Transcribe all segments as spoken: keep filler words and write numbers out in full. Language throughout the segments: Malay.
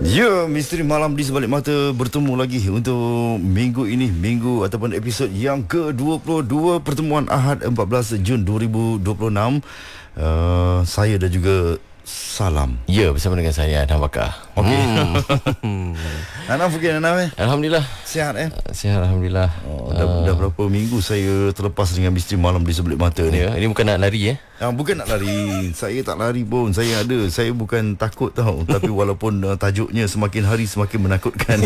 Ya, Misteri Malam di Sebalik Mata bertemu lagi untuk minggu ini, minggu ataupun episod yang ke dua puluh dua, pertemuan Ahad empat belas Jun dua ribu dua puluh enam. Uh, saya dan juga Salam. Ya, bersama dengan saya Adam Bakar. Okey. Hmm. Anam fikir Anam eh? Alhamdulillah. Sihat eh? Sihat Alhamdulillah. Oh, dah, uh, dah berapa minggu saya terlepas dengan Misteri Malam di Sebalik Mata ni. Ya, ini bukan nak lari eh? Ah, bukan nak lari. Saya tak lari pun. Saya ada. Saya bukan takut tau. Tapi walaupun uh, tajuknya semakin hari semakin menakutkan.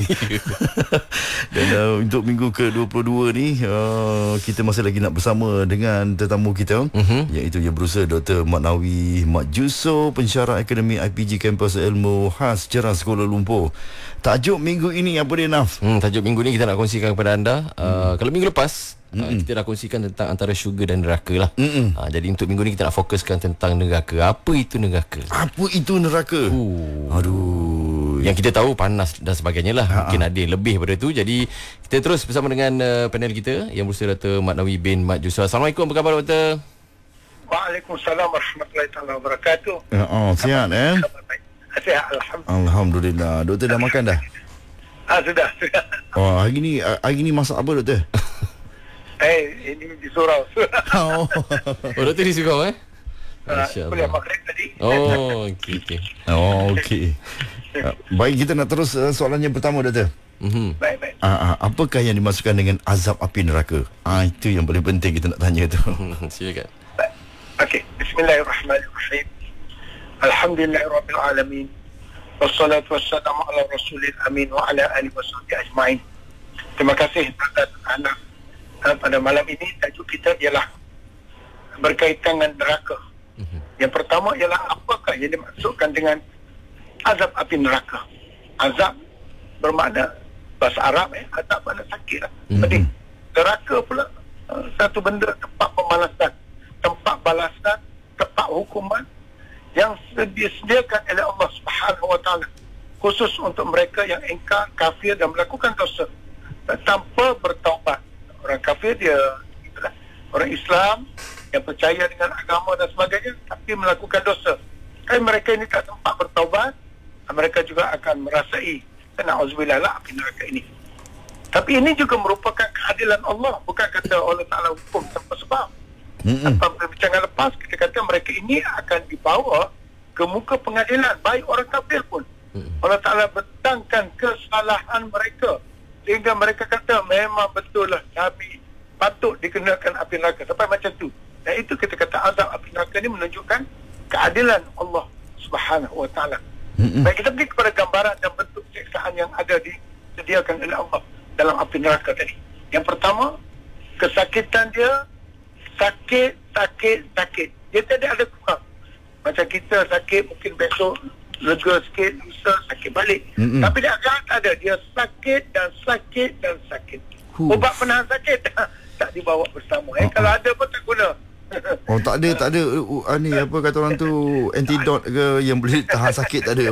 Dan uh, untuk minggu ke dua puluh dua ni uh, kita masih lagi nak bersama dengan tetamu kita, uh-huh. iaitu Yang Berusaha Doktor Mat Nawi Mat Juso, pensyarah Akademi I P G Kampus Ilmu Khas Ceras Kuala Lumpur. Tajuk minggu ini apa dia, Naf? Hmm, tajuk minggu ni kita nak kongsikan kepada anda. Uh, hmm. Kalau minggu lepas Uh, kita dah kongsikan tentang antara syurga dan neraka lah. uh, Jadi untuk minggu ni kita nak fokuskan tentang neraka. Apa itu neraka? Apa itu neraka? uh. Aduh. Yang kita tahu panas dan sebagainya lah. Ha-ha. Mungkin ada lebih daripada itu. Jadi kita terus bersama dengan uh, panel kita, Yang Berusaha Doktor Mat Nawi bin Mat Juso. Assalamualaikum, apa khabar Doktor? Waalaikumsalam warahmatullahi wabarakatuh. Ya, oh, sihat eh? Sihat, Alhamdulillah. Alhamdulillah. Doktor dah makan dah? Ah, sudah, sudah. Oh, hari ni hari ni masak apa, Doktor? Eh, ini di surau. Oh, oh Doktor di surau eh? Boleh makan tadi. Oh, okey okey. Oh, okey. Uh, baik, kita nak terus uh, soalan yang pertama, Doktor. Mm-hmm. Baik, baik. Uh, uh, apakah yang dimasukkan dengan azab api neraka? Ah, itu yang paling penting kita nak tanya tu. Silakan. Okey, bismillahirrahmanirrahim. Alhamdulillahirabbil alamin. Wassalatu wassalamu ala rasulil amin wa ala alihi wasahbihi ajmain. Terima kasih kepada anak. Pada malam ini tajuk kita ialah berkaitan dengan neraka. Uh-huh. Yang pertama ialah apakah yang dimaksudkan dengan azab api neraka. Azab bermakna bahasa Arab eh, azab makna sakit lah. Uh-huh. Jadi neraka pula uh, satu benda, tempat pembalasan, tempat balasan, tempat hukuman yang disediakan oleh Allah Subhanahu Wa Taala khusus untuk mereka yang engkar, kafir dan melakukan dosa tanpa bertaubat. Orang kafir dia itulah, orang Islam yang percaya dengan agama dan sebagainya tapi melakukan dosa. Tapi mereka ini tak sempat bertaubat, mereka juga akan merasai na'udzubillah lah api neraka ini. Tapi ini juga merupakan keadilan Allah, bukan kata Allah Ta'ala hukum tanpa sebab. Tanpa perbincangan lepas kita kata mereka ini akan dibawa ke muka pengadilan, baik orang kafir pun. Allah Ta'ala bentangkan kesalahan mereka sehingga mereka kata memang betul lah kami patut dikenakan api neraka, sampai macam tu. Dan itu kita kata azab api neraka ni menunjukkan keadilan Allah Subhanahu Wa Taala. Mm-hmm. Baik, kita pergi kepada gambaran dan bentuk siksaan yang ada disediakan oleh Allah dalam api neraka tadi. Yang pertama, kesakitan dia sakit, sakit, sakit. Dia tidak ada kurang. Macam kita sakit mungkin besok lega sikit, lusa sakit balik. Mm-hmm. Tapi dia agak ada, dia sakit dan sakit dan sakit. Huh. Ubat penahan sakit tak dibawa bersama. Eh, uh-huh. Kalau ada pun tak guna. Oh, tak ada, tak ada uh, ni apa kata orang tu, antidot ke yang boleh tahan sakit, tak ada.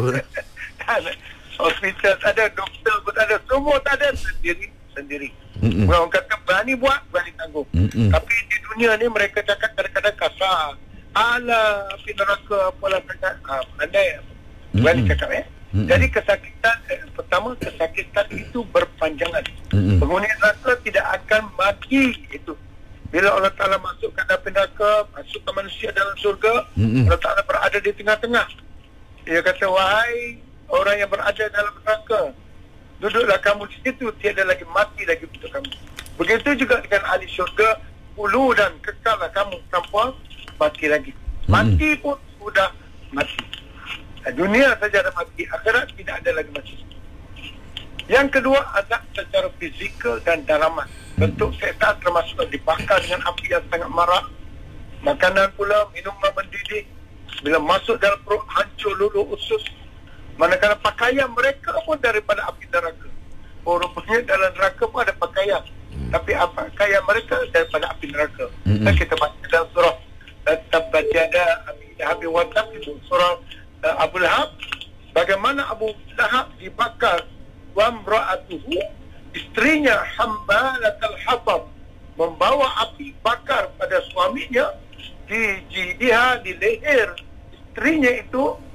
Hospital tak ada, doktor pun tak ada, semua tak ada, sendiri sendiri. Mm-hmm. Orang kata berani buat, berani tanggung. Mm-hmm. Tapi di dunia ni mereka cakap kadang-kadang kasar. Alah, api neraka apalah sangat. Ha, pandai. Berani cakap eh. Mm-hmm. Jadi kesakitan eh, pertama, kesakitan itu berpanjangan. Mm-hmm. Penghuni neraka tidak akan mati itu. Bila Allah Ta'ala masukkan api neraka, masukkan manusia dalam surga, mm-hmm. Allah Ta'ala berada di tengah-tengah. Dia kata, wahai orang yang berada dalam neraka, duduklah kamu di situ, tiada lagi mati lagi untuk kamu. Begitu juga dengan ahli syurga, hulu dan kekallah kamu tanpa mati lagi. Mati pun sudah mati. Dunia saja ada mati, akhirat tidak ada lagi mati. Yang kedua, azab secara fizikal dan dalaman. Bentuk setan termasuk dibakar dengan api yang sangat marak. Makanan pula, minuman mendidih. Bila masuk dalam perut, hancur luluh usus. Manakala pakaian mereka pun daripada api neraka. Oh, rupanya dalam neraka pun ada pakaian. Tapi pakaian mereka daripada api neraka. Mm-hmm. Dan kita baca dalam surah Tabbat yada Abi Lahab wa Tab, itu surah uh, Abu Lahab. Bagaimana Abu Lahab dibakar, wa imra'atuhu, isterinya hammalatul hatab, membawa api bakar pada suaminya, di jidiha, di leher isterinya itu